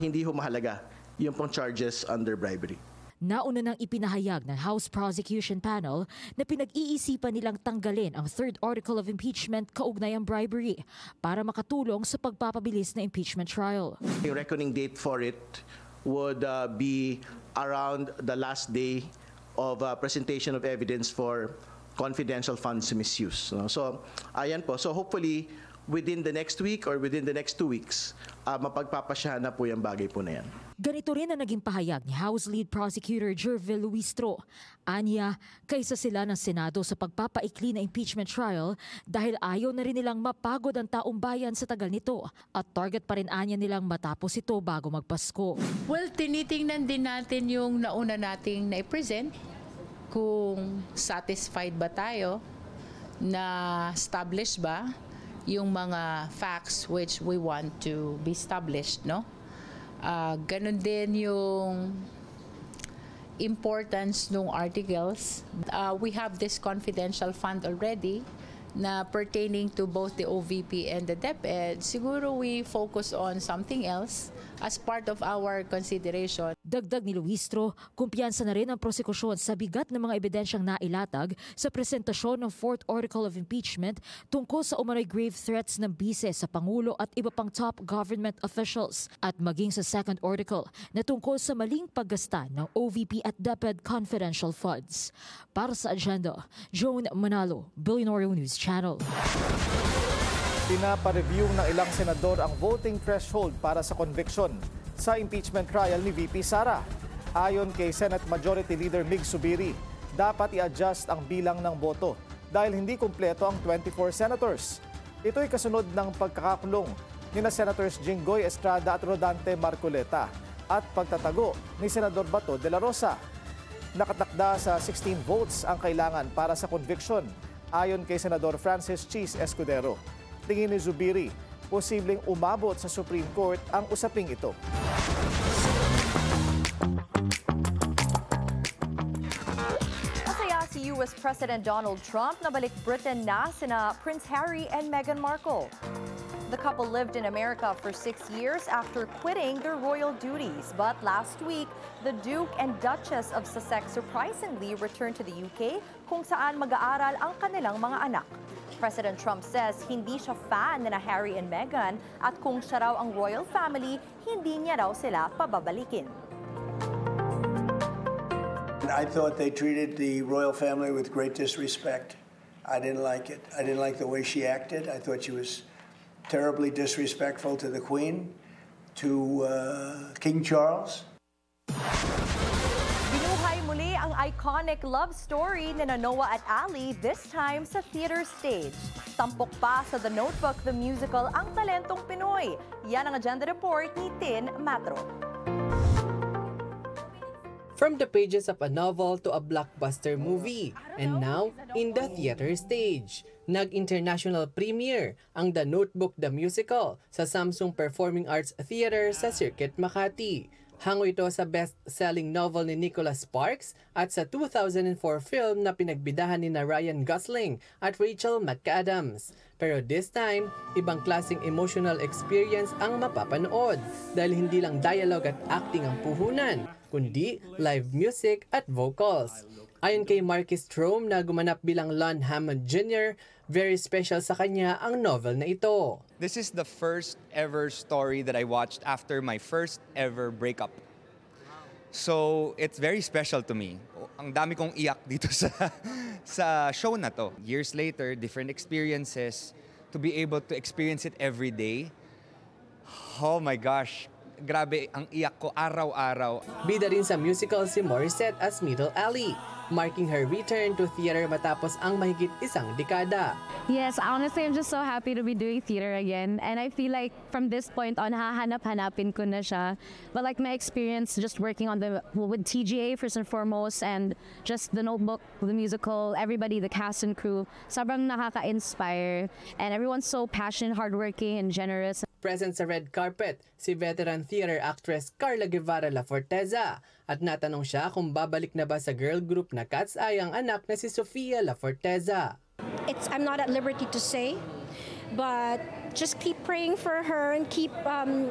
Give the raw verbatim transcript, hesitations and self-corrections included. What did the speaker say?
Hindi ho mahalaga yung pong charges under bribery. Nauna nang ipinahayag ng House Prosecution Panel na pinag-iisipan nilang tanggalin ang third article of impeachment kaugnay ang bribery para makatulong sa pagpapabilis na impeachment trial. The reckoning date for it would uh, be around the last day of uh, presentation of evidence for confidential funds misuse. No? So, ayan po. So hopefully, within the next week or within the next two weeks, uh, mapagpapasyahan na po yung bagay po na yan. Ganito rin ang naging pahayag ni House Lead Prosecutor Jervil Luistro. Anya, kaysa sila ng Senado sa pagpapaikli na impeachment trial dahil ayaw na rin nilang mapagod ang taong bayan sa tagal nito at target pa rin anya nilang matapos ito bago magpasko. Well, tinitingnan din natin yung nauna nating na-present kung satisfied ba tayo na established ba yung mga facts which we want to be established, no? Uh, ganun din yung importance ng articles. Uh, we have this confidential fund already na pertaining to both the O V P and the DepEd. Siguro we focus on something else as part of our consideration. Dagdag ni Luistro, kumpiyansa na rin ang prosekusyon sa bigat ng mga ebidensyang nailatag sa presentasyon ng fourth article of impeachment tungkol sa umano'y grave threats ng bise sa Pangulo at iba pang top government officials at maging sa second article na tungkol sa maling paggasta ng O V P at DepEd confidential funds. Para sa Agenda, Joan Manalo, Billionaire News Channel. Pinapareview ng ilang senador ang voting threshold para sa conviction sa impeachment trial ni V P Sara. Ayon kay Senate Majority Leader Mig Zubiri, dapat i-adjust ang bilang ng boto dahil hindi kumpleto ang twenty-four senators. Ito'y kasunod ng pagkakakulong ni na Senators Jinggoy Estrada at Rodante Marcoleta at pagtatago ni Senador Bato de la Rosa. Nakatakda sa sixteen votes ang kailangan para sa conviction, ayon kay Senador Francis Cheese Escudero. Tingin ni Zubiri, posibleng umabot sa Supreme Court ang usaping ito. Masaya si U S President Donald Trump na balik Britain na sina Prince Harry and Meghan Markle. The couple lived in America for six years after quitting their royal duties. But last week, the Duke and Duchess of Sussex surprisingly returned to the U K kung saan mag-aaral ang kanilang mga anak. President Trump says hindi siya fan na Harry and Meghan at kung siya raw ang royal family, hindi niya raw sila pababalikin. I thought they treated the royal family with great disrespect. I didn't like it. I didn't like the way she acted. I thought she was terribly disrespectful to the Queen, to uh, King Charles. Binuhay muli ang iconic love story ni Noah at Ali, this time sa theater stage. Tampok pa sa The Notebook, the musical, ang talentong Pinoy. Yan ang Agenda Report ni Tin Matro. From the pages of a novel to a blockbuster movie, and now in the theater stage. Nag-international premiere ang The Notebook the Musical sa Samsung Performing Arts Theater sa Circuit Makati. Hango ito sa best-selling novel ni Nicholas Sparks at sa two thousand four film na pinagbidahan ni na Ryan Gosling at Rachel McAdams. Pero this time, ibang klaseng emotional experience ang mapapanood dahil hindi lang dialogue at acting ang puhunan, kundi live music at vocals. Ayon kay Marcus Strom na gumanap bilang Lon Hammond Junior, very special sa kanya ang novel na ito. This is the first ever story that I watched after my first ever breakup. So, it's very special to me. Ang dami kong iyak dito sa sa show na to. Years later, different experiences, to be able to experience it every day. Oh my gosh, grabe ang iyak ko araw-araw. Bida rin sa musical si Morissette as Middle Alley, marking her return to theater matapos ang mahigit isang dekada. Yes, honestly, I'm just so happy to be doing theater again. And I feel like from this point on, hahanap-hanapin ko na siya. But like my experience just working on the with T G A first and foremost, and just The Notebook, the musical, everybody, the cast and crew, sobrang nakaka-inspire. And everyone's so passionate, hardworking, and generous. Present sa red carpet, si veteran theater actress Carla Guevara La Forteza. At natanong siya kung babalik na ba sa girl group na Cat's Eye ang anak na si Sofia La Forteza. It's, I'm not at liberty to say, but just keep praying for her and keep um,